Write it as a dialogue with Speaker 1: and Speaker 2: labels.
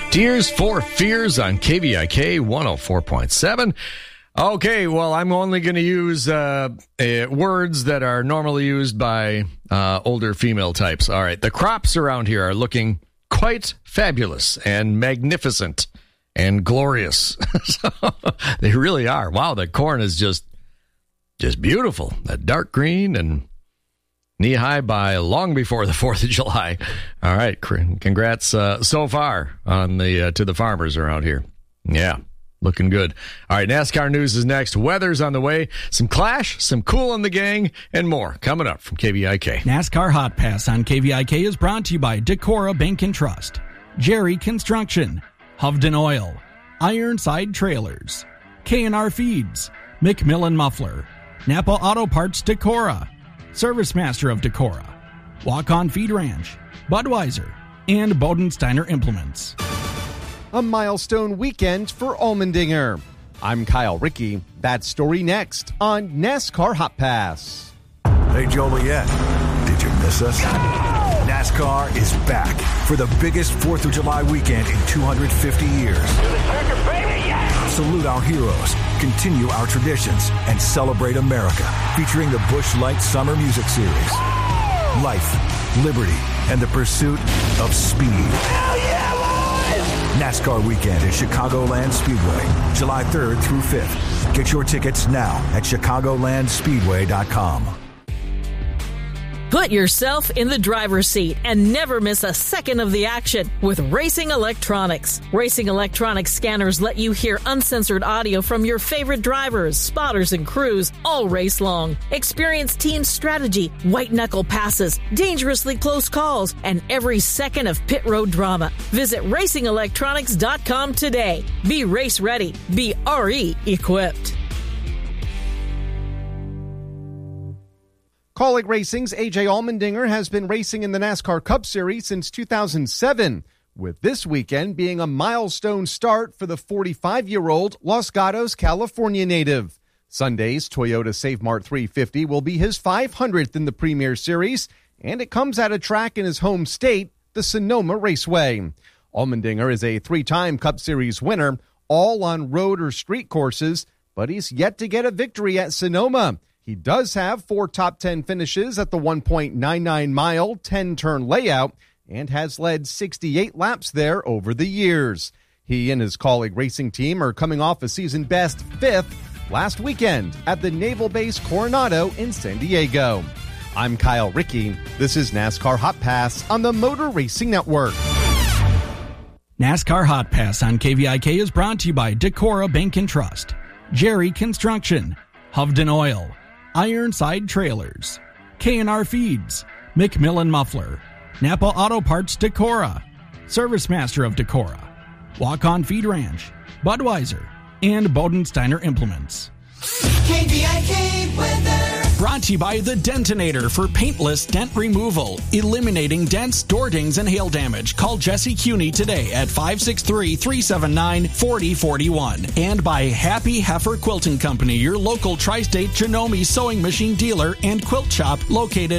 Speaker 1: Tears for Fears on KVIK 104.7. Okay, well, I'm only going to use words that are normally used by older female types. All right, the crops around here are looking quite fabulous and magnificent and glorious. So, they really are. Wow, the corn is just beautiful. That dark green and knee-high by long before the 4th of July. All right, congrats so far on to the farmers around here. Yeah, looking good. All right, NASCAR news is next. Weather's on the way. Some Clash, some Kool and the Gang, and more coming up from KVIK.
Speaker 2: NASCAR Hot Pass on KVIK is brought to you by Decorah Bank and Trust, Jerry Construction, Hovden Oil, Ironside Trailers, K&R Feeds, McMillan Muffler, Napa Auto Parts Decorah, Service Master of Decorah, Walk-On Feed Ranch, Budweiser, and Bodensteiner Implements.
Speaker 3: A milestone weekend for Allmendinger. I'm Kyle Rickey. That story next on NASCAR Hot Pass.
Speaker 4: Hey, Joliet, did you miss us? NASCAR is back for the biggest 4th of July weekend in 250 years. Salute our heroes, continue our traditions, and celebrate America, featuring the Busch Light Summer Music Series. Life, liberty, and the pursuit of speed. Hell yeah, boys! NASCAR weekend at Chicagoland Speedway, July 3rd through 5th. Get your tickets now at chicagolandspeedway.com.
Speaker 5: Put yourself in the driver's seat and never miss a second of the action with Racing Electronics. Racing Electronics scanners let you hear uncensored audio from your favorite drivers, spotters, and crews all race long. Experience team strategy, white-knuckle passes, dangerously close calls, and every second of pit road drama. Visit RacingElectronics.com today. Be race ready. Be RE equipped.
Speaker 3: Kaulig Racing's AJ Allmendinger has been racing in the NASCAR Cup Series since 2007, with this weekend being a milestone start for the 45-year-old Los Gatos, California native. Sunday's Toyota Save Mart 350 will be his 500th in the Premier Series, and it comes at a track in his home state, the Sonoma Raceway. Allmendinger is a 3-time Cup Series winner, all on road or street courses, but he's yet to get a victory at Sonoma. He does have 4 top 10 finishes at the 1.99-mile, 10-turn layout, and has led 68 laps there over the years. He and his Kaulig Racing team are coming off a season-best 5th last weekend at the Naval Base Coronado in San Diego. I'm Kyle Rickey. This is NASCAR Hot Pass on the Motor Racing Network.
Speaker 2: NASCAR Hot Pass on KVIK is brought to you by Decorah Bank and Trust, Jerry Construction, Hovden Oil, Ironside Trailers, K&R Feeds, McMillan Muffler, Napa Auto Parts Decorah, Service Master of Decorah, Walk-On Feed Ranch, Budweiser, and Bodensteiner Implements.
Speaker 6: KVIK weather.
Speaker 2: Brought to you by the Dentinator for paintless dent removal, eliminating dents, door dings, and hail damage. Call Jesse Cuney today at 563-379-4041. And by Happy Heifer Quilting Company, your local tri-state Janome sewing machine dealer and quilt shop located